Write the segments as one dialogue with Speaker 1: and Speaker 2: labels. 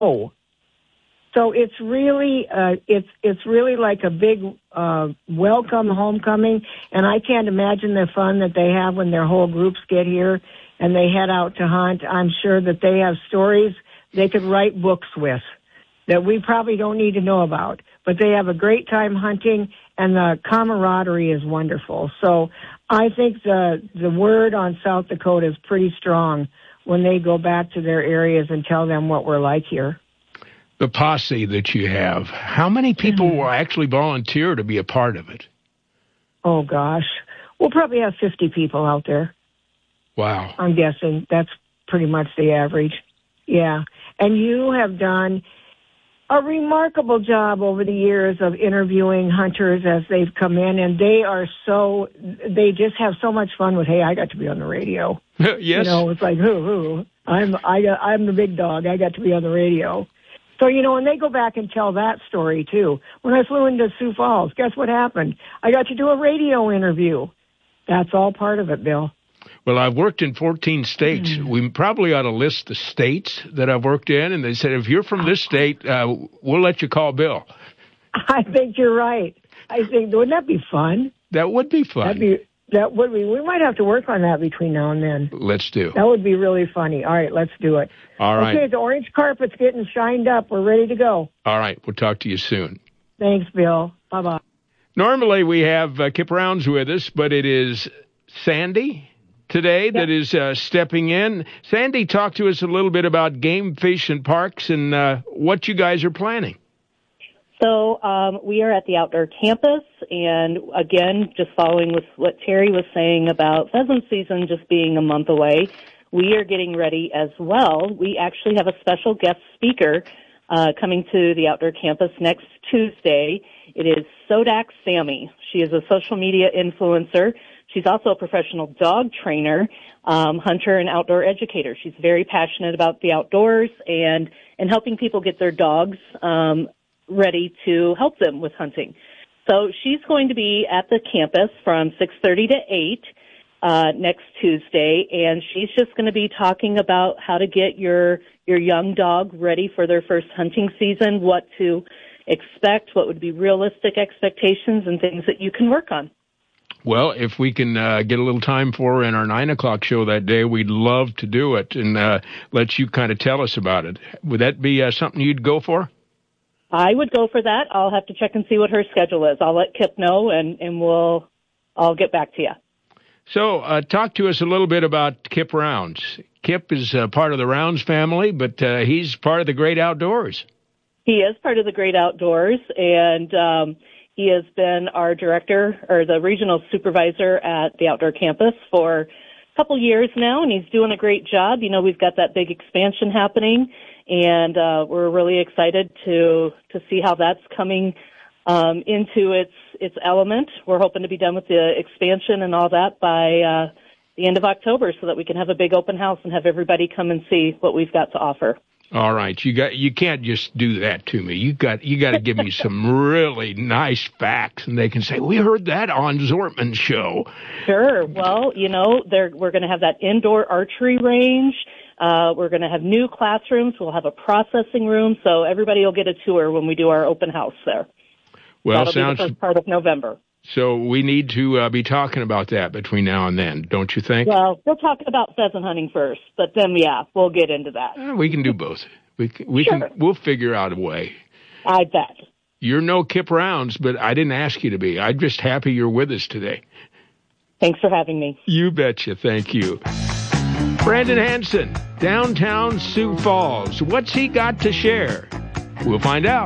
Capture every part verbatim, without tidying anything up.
Speaker 1: Oh. So it's really, uh, it's, it's really like a big, uh, welcome homecoming. And I can't imagine the fun that they have when their whole groups get here and they head out to hunt. I'm sure that they have stories they could write books with that we probably don't need to know about. But they have a great time hunting, and the camaraderie is wonderful. So I think the the word on South Dakota is pretty strong when they go back to their areas and tell them what we're like here.
Speaker 2: The posse that you have, how many people will actually volunteer to be a part of it?
Speaker 1: Oh, gosh. We'll probably have fifty people out there.
Speaker 2: Wow.
Speaker 1: I'm guessing that's pretty much the average. Yeah. And you have done a remarkable job over the years of interviewing hunters as they've come in, and they are so, they just have so much fun with, hey, I got to be on the radio.
Speaker 2: Yes.
Speaker 1: You know, it's like, hoo, hoo, I'm, I, I'm the big dog. I got to be on the radio. So, you know, and they go back and tell that story, too. When I flew into Sioux Falls, guess what happened? I got to do a radio interview. That's all part of it, Bill.
Speaker 2: Well, I've worked in fourteen states. Mm. We probably ought to list the states that I've worked in, and they said, if you're from this state, uh, we'll let you call Bill.
Speaker 1: I think you're right. I think, wouldn't that be fun?
Speaker 2: That would be fun.
Speaker 1: That'd be, that would be. We might have to work on that between now and then.
Speaker 2: Let's do.
Speaker 1: That would be really funny. All right, let's do it.
Speaker 2: All right.
Speaker 1: Okay, the orange carpet's getting shined up. We're ready to go.
Speaker 2: All right, we'll talk to you soon.
Speaker 1: Thanks, Bill. Bye-bye.
Speaker 2: Normally we have uh, Kip Rounds with us, but it is Sandy today yep. that is uh, stepping in. Sandy, talk to us a little bit about Game Fish and Parks and uh, what you guys are planning.
Speaker 3: So um, we are at the outdoor campus, and again, just following with what Terry was saying about pheasant season just being a month away, we are getting ready as well. We actually have a special guest speaker uh, coming to the outdoor campus next Tuesday. It is Sodak Sammy. She is a social media influencer. She's also a professional dog trainer, um, hunter, and outdoor educator. She's very passionate about the outdoors and, and helping people get their dogs um, ready to help them with hunting. So she's going to be at the campus from six thirty to eight uh, next Tuesday, and she's just going to be talking about how to get your your young dog ready for their first hunting season, what to expect, what would be realistic expectations, and things that you can work on.
Speaker 2: Well, if we can uh, get a little time for her in our nine o'clock show that day, we'd love to do it and uh, let you kind of tell us about it. Would that be uh, something you'd go for?
Speaker 3: I would go for that. I'll have to check and see what her schedule is. I'll let Kip know, and, and we'll I'll get back to you.
Speaker 2: So uh, talk to us a little bit about Kip Rounds. Kip is uh, part of the Rounds family, but uh, he's part of the Great Outdoors.
Speaker 3: He is part of the Great Outdoors, and um he has been our director or the regional supervisor at the outdoor campus for a couple years now, and he's doing a great job. You know, we've got that big expansion happening, and uh, we're really excited to to see how that's coming um, into its its element. We're hoping to be done with the expansion and all that by uh, the end of October, so that we can have a big open house and have everybody come and see what we've got to offer.
Speaker 2: All right, you got you can't just do that to me. You got you got to give me some really nice facts, and they can say we heard that on Zortman's show.
Speaker 3: Sure. Well, you know, there we're going to have that indoor archery range. Uh, we're going to have new classrooms. We'll have a processing room, so everybody will get a tour when we do our open house there.
Speaker 2: Well,
Speaker 3: That'll
Speaker 2: sounds
Speaker 3: be the first part of November.
Speaker 2: So we need to uh, be talking about that between now and then, don't you think?
Speaker 3: Well, we'll talk about pheasant hunting first, but then, yeah, we'll get into that.
Speaker 2: Uh, we can do both. We can, we
Speaker 3: sure.
Speaker 2: can. We'll figure out a way.
Speaker 3: I bet.
Speaker 2: You're no Kip Rounds, but I didn't ask you to be. I'm just happy you're with us today.
Speaker 3: Thanks for having me.
Speaker 2: You betcha. Thank you. Brandon Hanson, downtown Sioux Falls. What's he got to share? We'll find out.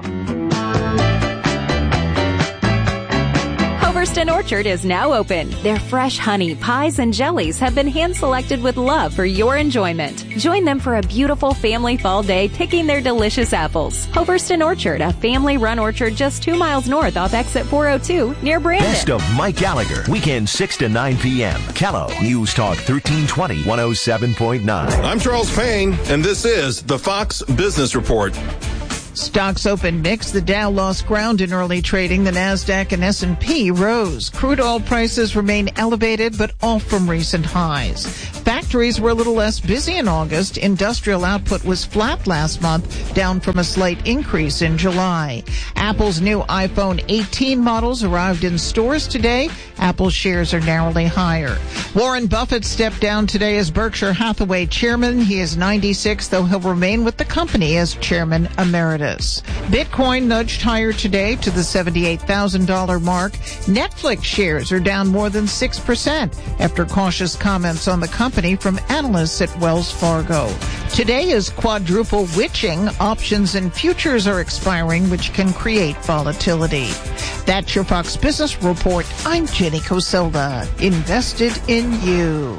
Speaker 4: Hoverston Orchard is now open. Their fresh honey, pies, and jellies have been hand-selected with love for your enjoyment. Join them for a beautiful family fall day picking their delicious apples. Hoverston Orchard, a family-run orchard just two miles north off exit four oh two near Brandon.
Speaker 5: Best of Mike Gallagher, weekend six to nine p.m. Callow, News Talk thirteen twenty, one oh seven point nine.
Speaker 6: I'm Charles Payne, and this is the Fox Business Report.
Speaker 7: Stocks opened mixed. The Dow lost ground in early trading. The Nasdaq and S and P rose. Crude oil prices remain elevated, but off from recent highs. Back Factories were a little less busy in August. Industrial output was flat last month, down from a slight increase in July. Apple's new iPhone eighteen models arrived in stores today. Apple shares are narrowly higher. Warren Buffett stepped down today as Berkshire Hathaway chairman. He is ninety-six, though he'll remain with the company as chairman emeritus. Bitcoin nudged higher today to the seventy-eight thousand dollars mark. Netflix shares are down more than six percent after cautious comments on the company from analysts at Wells Fargo. Today is quadruple witching. Options and futures are expiring, which can create volatility. That's your Fox Business Report. I'm Jenny Coselda. Invested in you.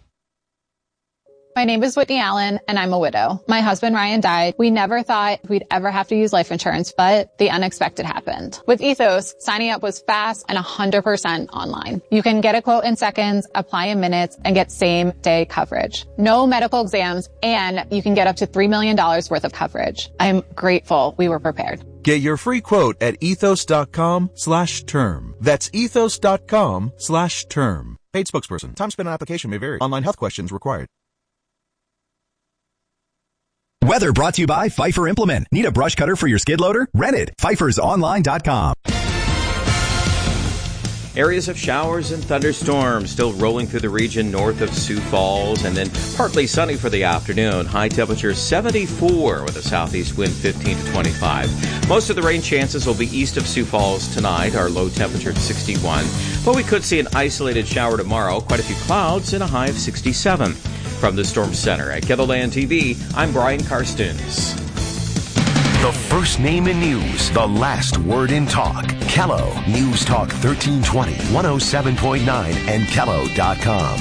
Speaker 8: My name is Whitney Allen, and I'm a widow. My husband, Ryan, died. We never thought we'd ever have to use life insurance, but the unexpected happened. With Ethos, signing up was fast and one hundred percent online. You can get a quote in seconds, apply in minutes, and get same-day coverage. No medical exams, and you can get up to three million dollars worth of coverage. I'm grateful we were prepared.
Speaker 9: Get your free quote at ethos.com slash term. That's ethos.com slash term. Paid spokesperson. Time spent on application may vary. Online health questions required.
Speaker 10: Weather brought to you by Pfeiffer Implement. Need a brush cutter for your skid loader? Rent it. Pfeiffer's online dot com.
Speaker 11: Areas of showers and thunderstorms still rolling through the region north of Sioux Falls, and then partly sunny for the afternoon. High temperature seventy-four with a southeast wind fifteen to twenty-five. Most of the rain chances will be east of Sioux Falls tonight. Our low temperature at sixty-one. But we could see an isolated shower tomorrow. Quite a few clouds and a high of sixty-seven. From the Storm Center at KELOLAND T V, I'm Brian Karstens.
Speaker 5: The first name in news, the last word in talk. Kello News Talk thirteen twenty, one oh seven point nine, and Kello dot com.